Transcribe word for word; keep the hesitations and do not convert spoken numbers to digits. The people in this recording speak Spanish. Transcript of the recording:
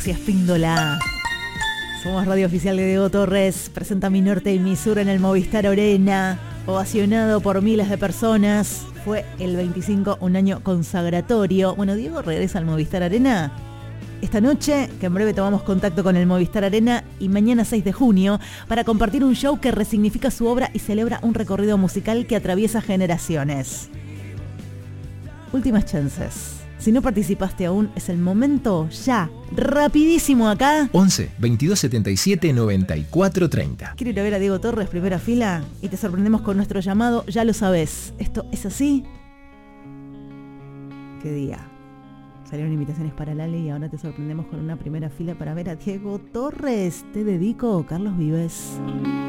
Galaxia Espíndola. Somos radio oficial de Diego Torres. Presenta Mi Norte y Mi Sur en el Movistar Arena. Ovacionado por miles de personas. Fue el veinticinco, un año consagratorio. Bueno, Diego regresa al Movistar Arena esta noche, que en breve tomamos contacto con el Movistar Arena, y mañana seis de junio para compartir un show que resignifica su obra y celebra un recorrido musical que atraviesa generaciones. Últimas chances. Si no participaste aún, es el momento ya. Rapidísimo acá. once, veintidós setenta y siete, noventa y cuatro treinta. ¿Quiero ir a ver a Diego Torres, primera fila? Y te sorprendemos con nuestro llamado, ya lo sabés. ¿Esto es así? ¿Qué día? Salieron invitaciones para Lali y ahora te sorprendemos con una primera fila para ver a Diego Torres. Te dedico, Carlos Vives.